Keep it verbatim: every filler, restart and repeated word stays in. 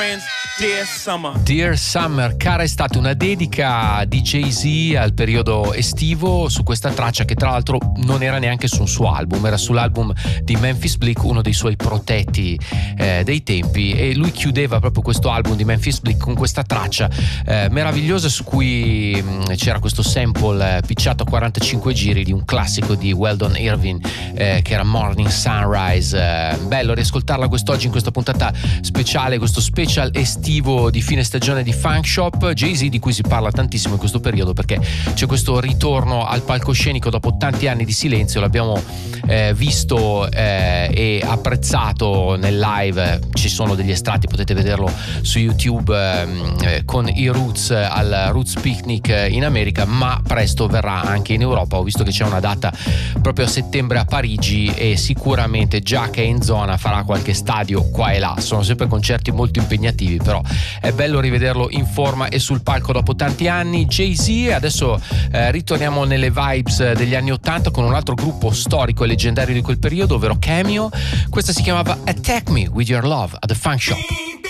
Dear Summer. Dear Summer, cara estate, una dedica di Jay-Z al periodo estivo su questa traccia che tra l'altro non era neanche su un suo album, era sull'album di Memphis Bleek, uno dei suoi protetti eh, dei tempi, e lui chiudeva proprio questo album di Memphis Bleek con questa traccia eh, meravigliosa su cui mh, c'era questo sample eh, pitchato a quarantacinque giri di un classico di Weldon Irvine eh, che era Morning Sunrise. Eh, bello riascoltarla quest'oggi in questa puntata speciale, questo special estivo di fine stagione di Funk Shop. Jay-Z, di cui si parla tantissimo in questo periodo perché c'è questo ritorno al palcoscenico dopo tanti anni di silenzio. L'abbiamo eh, visto eh, e apprezzato nel live, ci sono degli estratti, potete vederlo su YouTube eh, con i Roots al Roots Picnic in America, ma presto verrà anche in Europa. Ho visto che c'è una data proprio a settembre a Parigi e sicuramente già che è in zona farà qualche stadio qua e là. Sono sempre concerti molto impegnativi, però è bello rivederlo in forma e sul palco dopo tanti anni. Jay-Z. Adesso eh, ritorniamo nelle vibes degli anni ottanta con un altro gruppo storico e leggendario di quel periodo, ovvero Cameo. Questa si chiamava Attack Me With Your Love at the Funk Shop.